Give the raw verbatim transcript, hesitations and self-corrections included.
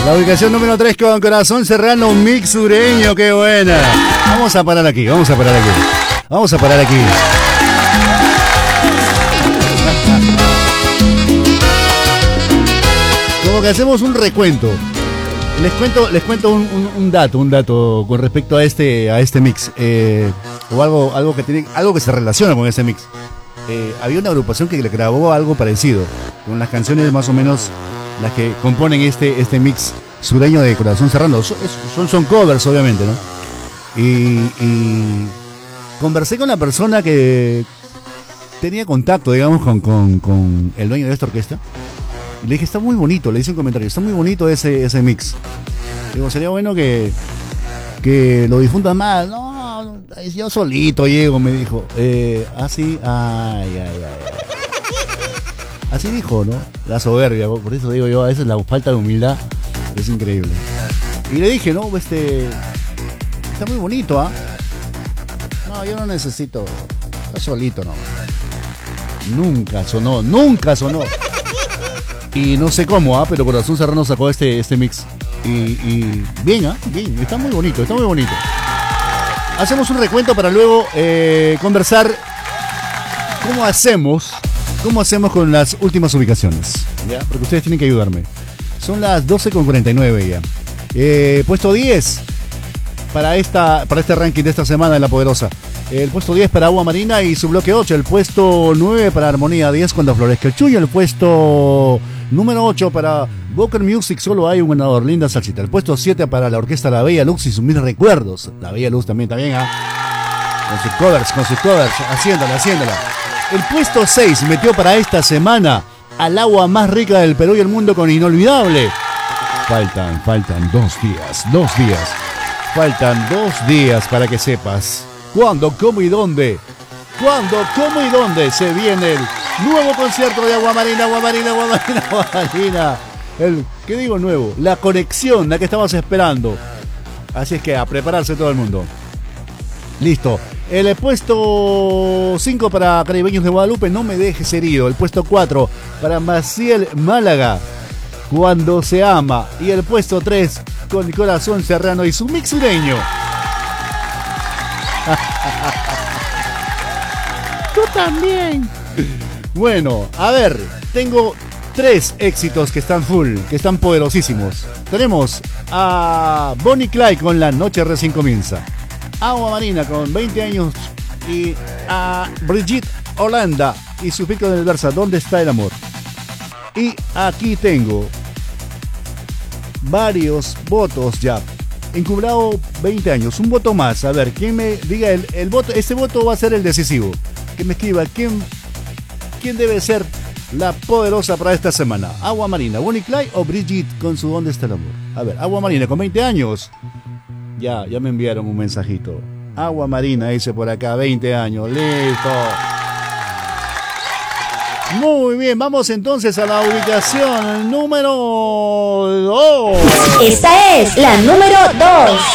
La ubicación número tres con Corazón Serrano, un mix sureño, qué buena. Vamos a parar aquí, vamos a parar aquí. Vamos a parar aquí. Como que hacemos un recuento. Les cuento, les cuento un, un, un dato, un dato con respecto a este, a este mix, eh, o algo, algo que tiene, algo que se relaciona con este mix. Eh, había una agrupación que le grabó algo parecido, con las canciones más o menos las que componen este, este mix sureño de Corazón Serrano. Son, son, son covers, obviamente, ¿no? Y, y conversé con la persona que tenía contacto, digamos, con, con, con el dueño de esta orquesta. Y le dije, está muy bonito, le hice un comentario, está muy bonito ese, ese mix. Digo, sería bueno que, que lo difundan más. No, yo solito llego, me dijo. Eh, así, ay, ay, ay, ay. Así dijo, ¿no? La soberbia, por eso digo yo, a veces la falta de humildad es increíble. Y le dije, no, este, está muy bonito, ¿ah? ¿eh? No, yo no necesito, está solito, no. Nunca sonó, nunca sonó. Y no sé cómo, ¿ah? ¿eh? Pero Corazón Serrano sacó este, este mix. Y, y bien, ¿ah? ¿eh? Bien, está muy bonito, está muy bonito. Hacemos un recuento para luego eh, conversar cómo hacemos, cómo hacemos con las últimas ubicaciones, ¿ya? Porque ustedes tienen que ayudarme. Son las doce con cuarenta y nueve ya. Eh, puesto diez para, esta, para este ranking de esta semana de La Poderosa. El puesto diez para Agua Marina y su bloque ocho. El puesto nueve para Armonía diez cuando florezca el Chuyo. El puesto número ocho para Boker Music, solo hay un ganador, Linda Salsita. El puesto siete para la orquesta La Bella Luz y sus mil recuerdos. La Bella Luz también, también, ¿ah? ¿eh? Con sus covers, con sus covers, haciéndola, haciéndola. El puesto seis metió para esta semana al agua más rica del Perú y el mundo con Inolvidable. Faltan, faltan dos días, dos días. Faltan dos días para que sepas cuándo, cómo y dónde. Cuándo, cómo y dónde se viene el nuevo concierto de Agua Marina, Agua Marina, Agua Marina, Agua Marina. El, ¿qué digo nuevo? La conexión, la que estamos esperando. Así es que a prepararse todo el mundo. Listo. El puesto cinco para Caribeños de Guadalupe, No me dejes herido. El puesto cuatro para Maciel Málaga, Cuando se ama. Y el puesto tres con Corazón Serrano y su mix sureño. Tú también. Bueno, a ver, tengo tres éxitos que están full, que están poderosísimos. Tenemos a Bonnie Clyde con La Noche Recién Comienza, Agua Marina con veinte años y a Brigitte Holanda y su pico del Versa, ¿Dónde está el amor? Y aquí tengo varios votos ya. Encubrado veinte años, un voto más. A ver, ¿quién me diga el, el voto? Este voto va a ser el decisivo. Que me escriba quién, quién debe ser la poderosa para esta semana. Agua Marina, Bonnie Clyde o Brigitte con su ¿Dónde está el amor? A ver, Agua Marina con veinte años. Ya, ya me enviaron un mensajito. Agua Marina dice por acá, veinte años. Listo. Muy bien, vamos entonces a la ubicación número dos. Esta es la número dos.